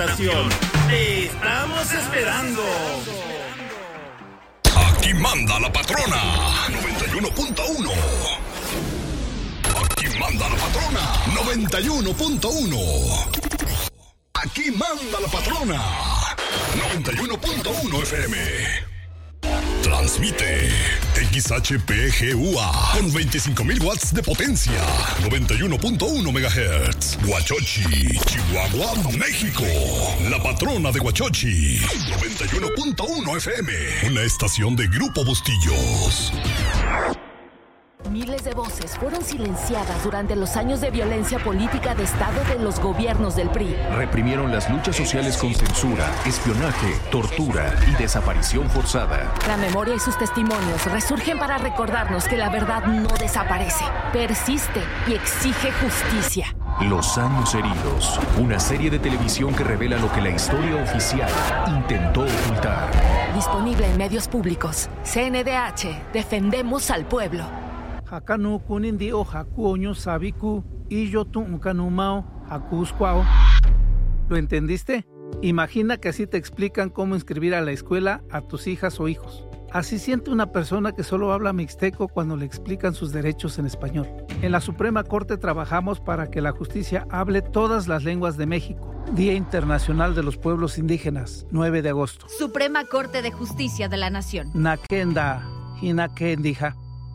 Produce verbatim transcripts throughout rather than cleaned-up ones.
Te estamos esperando. Aquí manda la patrona. noventa y uno punto uno. Aquí manda la patrona. noventa y uno punto uno. Aquí manda la patrona. noventa y uno punto uno F M. Transmite X H P G U A con veinticinco mil watts de potencia. noventa y uno punto uno megahertz. Huachochi, Chihuahua, México. La patrona de Huachochi. noventa y uno punto uno F M. Una estación de Grupo Bustillos. Miles de voces fueron silenciadas durante los años de violencia política de Estado de los gobiernos del P R I. Reprimieron las luchas sociales con censura, espionaje, tortura y desaparición forzada. La memoria y sus testimonios resurgen para recordarnos que la verdad no desaparece, persiste y exige justicia. Los años heridos, una serie de televisión que revela lo que la historia oficial intentó ocultar. Disponible en medios públicos. C N D H, defendemos al pueblo. Hakanu kunindi o hakuoño sabiku y yo tu unkanumao hakuscuao. ¿Lo entendiste? Imagina que así te explican cómo inscribir a la escuela a tus hijas o hijos. Así siente una persona que solo habla mixteco cuando le explican sus derechos en español. En la Suprema Corte trabajamos para que la justicia hable todas las lenguas de México. Día Internacional de los Pueblos Indígenas, nueve de agosto. Suprema Corte de Justicia de la Nación. Nakenda, Hinakendija.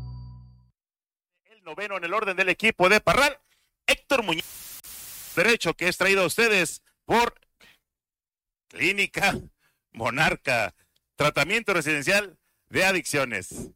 El noveno en el orden del equipo de Parral, Héctor Muñoz. Derecho que es traído a ustedes por Clínica Monarca. Tratamiento residencial de adicciones.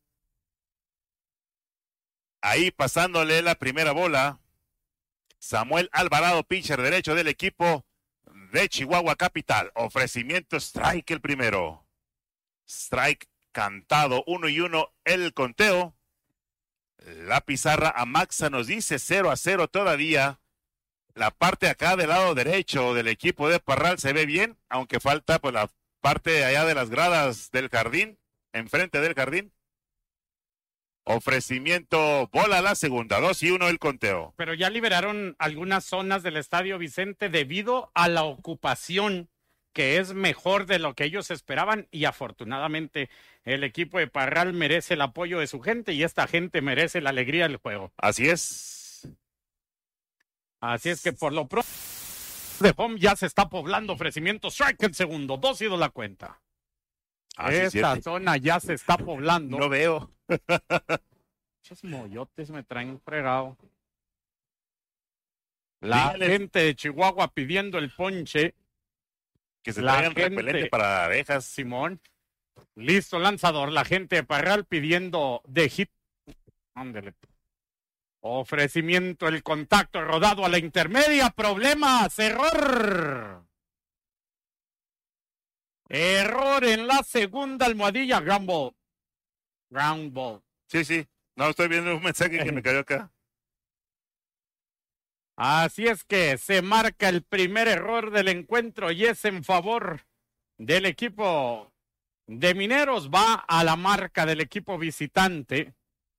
Ahí pasándole la primera bola, Samuel Alvarado, pitcher derecho del equipo de Chihuahua Capital. Ofrecimiento strike el primero. Strike cantado, uno y uno el conteo. La pizarra a Maxa nos dice cero a cero todavía. La parte acá del lado derecho del equipo de Parral se ve bien, aunque falta pues la parte de allá de las gradas del jardín, enfrente del jardín. Ofrecimiento, bola a la segunda, dos y uno el conteo. Pero ya liberaron algunas zonas del Estadio Vicente debido a la ocupación, que es mejor de lo que ellos esperaban, y afortunadamente el equipo de Parral merece el apoyo de su gente y esta gente merece la alegría del juego. Así es. Así es que por lo pronto de home ya se está poblando. Ofrecimiento strike el segundo, dos y dos la cuenta. Así Esta es zona ya se está poblando. No veo. Esos moyotes me traen fregado. La Dígale. gente de Chihuahua pidiendo el ponche. Que se La traigan gente- repelente para abejas. Simón. Listo, lanzador. La gente de Parral pidiendo de hit. Ándele. Ofrecimiento, el contacto rodado a la intermedia. Problemas, error. Error en la segunda almohadilla. Ground ball. Ground ball. Sí, sí. No, estoy viendo un mensaje que me cayó acá. Así es que se marca el primer error del encuentro y es en favor del equipo de Mineros. Va a la marca del equipo visitante.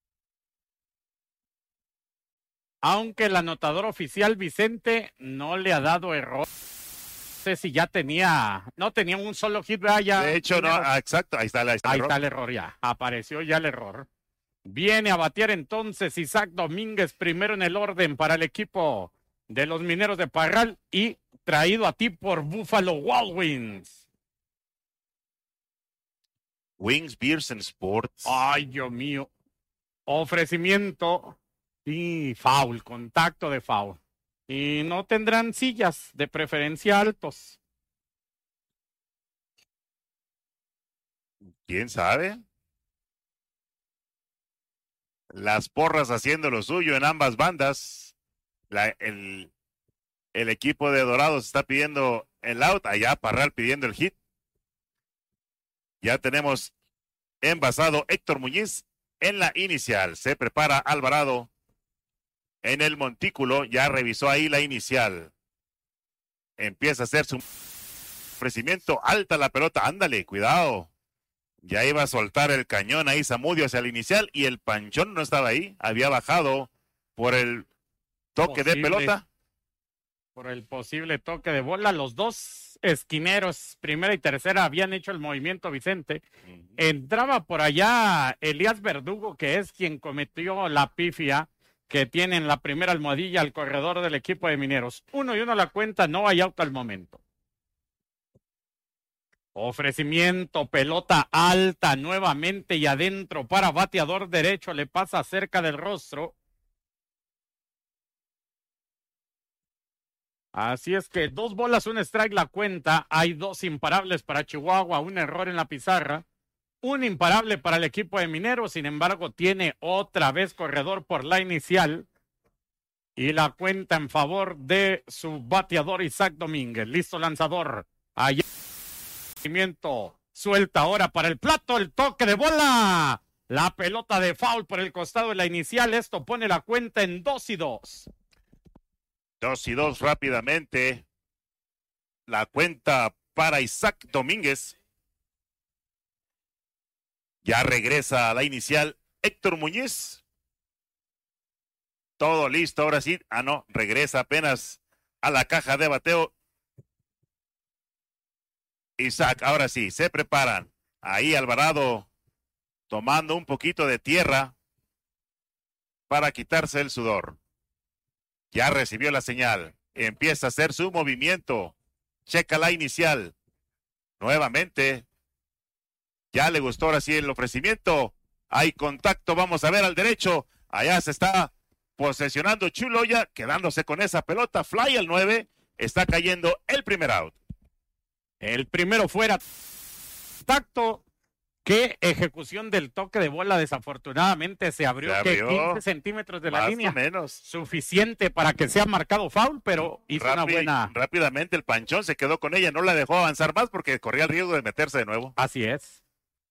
Aunque el anotador oficial Vicente no le ha dado error. No sé si ya tenía, no tenía un solo hit, ¿verdad? Ya, De hecho, no, ah, exacto, ahí está, ahí está el ahí error. está el error ya, apareció ya el error. Viene a batear entonces Isaac Domínguez, primero en el orden para el equipo de los Mineros de Parral y traído a ti por Buffalo Wild Wings. Wings, Beers and Sports. Ay, Dios mío. Ofrecimiento y foul, contacto de foul. Y no tendrán sillas, de preferencia altos. ¿Quién sabe? Las porras haciendo lo suyo en ambas bandas. La, el, el equipo de Dorados está pidiendo el out, allá Parral pidiendo el hit. Ya tenemos envasado Héctor Muñiz en la inicial. Se prepara Alvarado en el montículo. Ya revisó ahí la inicial. Empieza a hacer su ofrecimiento. Alta la pelota. Ándale, cuidado. Ya iba a soltar el cañón ahí Zamudio hacia el inicial y el Panchón no estaba ahí. Había bajado por el toque Posible. de pelota. Por el posible toque de bola, los dos esquineros, primera y tercera, habían hecho el movimiento, Vicente. Entraba por allá Elías Verdugo, que es quien cometió la pifia que tiene en la primera almohadilla al corredor del equipo de Mineros. Uno y uno la cuenta, no hay auto al momento. Ofrecimiento, pelota alta nuevamente y adentro para bateador derecho, le pasa cerca del rostro. Así es que dos bolas, un strike la cuenta. Hay dos imparables para Chihuahua, un error en la pizarra. Un imparable para el equipo de Mineros, sin embargo, tiene otra vez corredor por la inicial. Y la cuenta en favor de su bateador Isaac Domínguez. Listo lanzador. Allá. Suelta ahora para el plato, el toque de bola. La pelota de foul por el costado de la inicial. Esto pone la cuenta en dos y dos. Dos y dos rápidamente. La cuenta para Isaac Domínguez. Ya regresa a la inicial Héctor Muñiz. Todo listo, ahora sí. Ah, no, regresa apenas a la caja de bateo. Isaac, ahora sí, se preparan. Ahí Alvarado tomando un poquito de tierra para quitarse el sudor. Ya recibió la señal. Empieza a hacer su movimiento. Checa la inicial. Nuevamente. Ya le gustó ahora sí el ofrecimiento. Hay contacto, vamos a ver al derecho. Allá se está posesionando Chuloya, quedándose con esa pelota. Fly al nueve. Está cayendo el primer out. El primero fuera. Tacto. Qué ejecución del toque de bola, desafortunadamente se abrió, se abrió que quince centímetros de la línea. Más o menos. Suficiente para que sea marcado foul, pero hizo Rápid, una buena. Rápidamente el Panchón se quedó con ella, no la dejó avanzar más porque corría el riesgo de meterse de nuevo. Así es.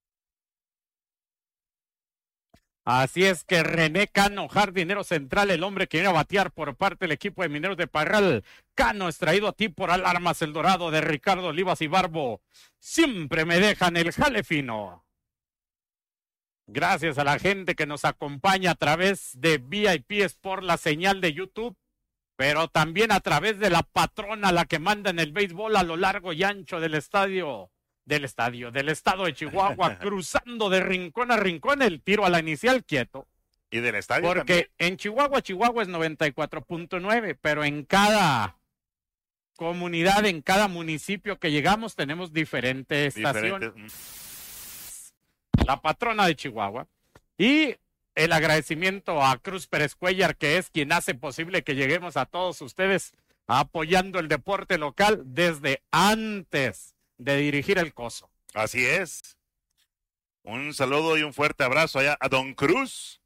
Así es que René Cano, jardinero central, el hombre que viene a batear por parte del equipo de Mineros de Parral. Cano es traído a ti por Alarmas El Dorado de Ricardo Olivas y Barbo. Siempre me dejan el jale fino. Gracias a la gente que nos acompaña a través de V I P por la señal de YouTube, pero también a través de la patrona, la que manda en el béisbol a lo largo y ancho del estadio. Del estadio, del estado de Chihuahua, cruzando de rincón a rincón, el tiro a la inicial quieto. Y del estadio Porque también. en Chihuahua, Chihuahua es noventa y cuatro punto nueve, pero en cada comunidad, en cada municipio que llegamos, tenemos diferentes estaciones. Diferentes. La patrona de Chihuahua. Y el agradecimiento a Cruz Pérez Cuellar, que es quien hace posible que lleguemos a todos ustedes apoyando el deporte local desde antes de dirigir el Coso. Así es. Un saludo y un fuerte abrazo allá a Don Cruz.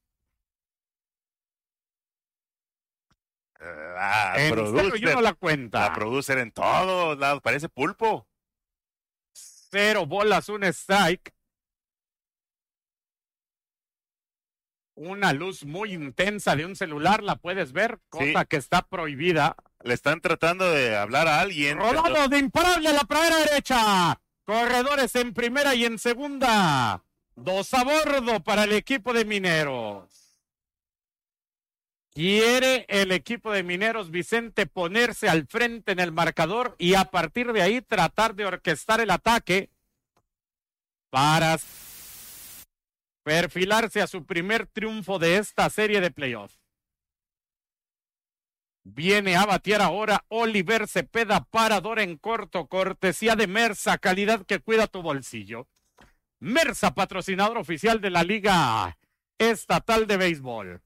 La en producer, cero y uno la cuenta. La producer en todos lados, parece pulpo. Cero bolas, un strike. Una luz muy intensa de un celular, la puedes ver, cosa Sí. que está prohibida. Le están tratando de hablar a alguien. Rodado de imparable a la pradera derecha. Corredores en primera y en segunda. Dos a bordo para el equipo de Mineros. Quiere el equipo de Mineros, Vicente, ponerse al frente en el marcador y a partir de ahí tratar de orquestar el ataque para perfilarse a su primer triunfo de esta serie de playoffs. Viene a batear ahora Oliver Cepeda, parador en corto, cortesía de Mersa, calidad que cuida tu bolsillo. Mersa, patrocinador oficial de la Liga Estatal de Béisbol.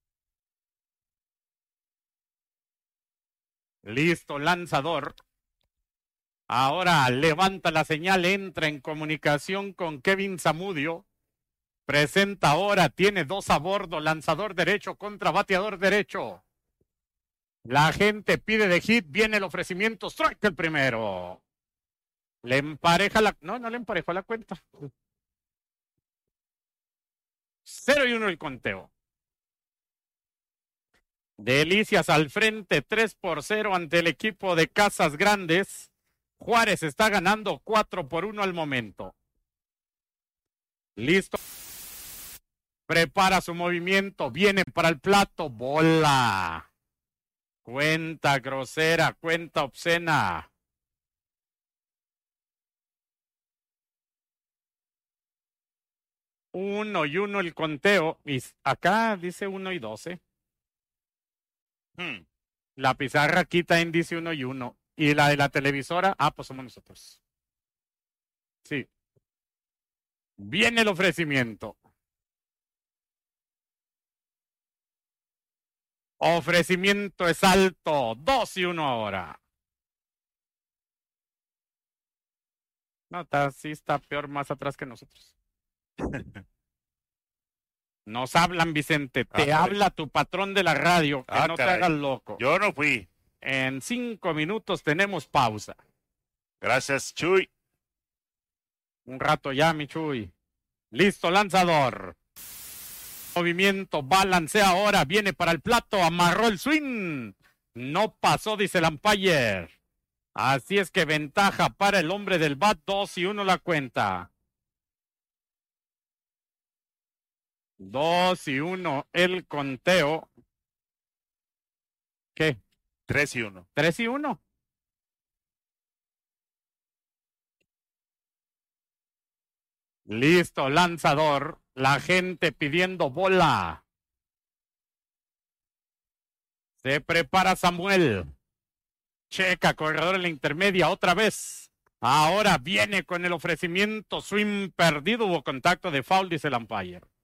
Listo, lanzador. Ahora levanta la señal, entra en comunicación con Kevin Zamudio. Presenta ahora, tiene dos a bordo, lanzador derecho contra bateador derecho. La gente pide de hit, viene el ofrecimiento, strike el primero. Le empareja la... No, no le emparejó la cuenta. Cero y uno el conteo. Delicias al frente, tres por cero ante el equipo de Casas Grandes. Juárez está ganando cuatro por uno al momento. Listo. Prepara su movimiento, viene para el plato, bola. Cuenta grosera, cuenta obscena. Uno y uno el conteo. Y acá dice uno y doce. Hmm. La pizarra aquí también dice uno y uno. Y la de la televisora, ah, pues somos nosotros. Sí. Viene el ofrecimiento. Ofrecimiento es alto. Dos y uno ahora. No, está, sí está peor más atrás que nosotros. Nos hablan, Vicente. Te Ah, habla tu patrón de la radio. Que Ah, no caray. te hagas loco. Yo no fui. En cinco minutos tenemos pausa. Gracias, Chuy. Un rato ya, mi Chuy. Listo, lanzador. Movimiento, balancea ahora, viene para el plato, amarró el swing. No pasó, dice el umpire. Así es que ventaja para el hombre del bat, dos y uno la cuenta. Dos y uno el conteo. ¿Qué? Tres y uno. Tres y uno. Listo, lanzador. La gente pidiendo bola. Se prepara Samuel. Checa, corredor en la intermedia, otra vez. Ahora viene con el ofrecimiento, swing perdido, hubo contacto de foul, dice el umpire.